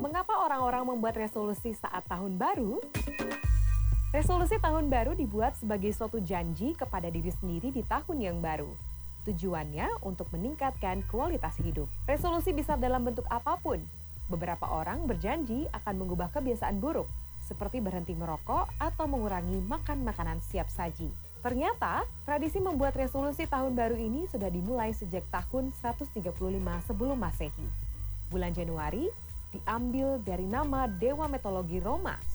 Mengapa orang-orang membuat resolusi saat tahun baru? Resolusi tahun baru dibuat sebagai suatu janji kepada diri sendiri di tahun yang baru. Tujuannya untuk meningkatkan kualitas hidup. Resolusi bisa dalam bentuk apapun. Beberapa orang berjanji akan mengubah kebiasaan buruk, seperti berhenti merokok atau mengurangi makan makanan siap saji. Ternyata, tradisi membuat resolusi tahun baru ini sudah dimulai sejak tahun 135 sebelum Masehi. Bulan Januari diambil dari nama dewa mitologi Roma